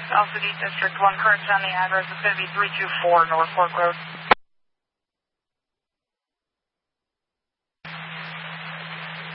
Alpha D District 1, correct on the address is going to be 324 North Fork Road.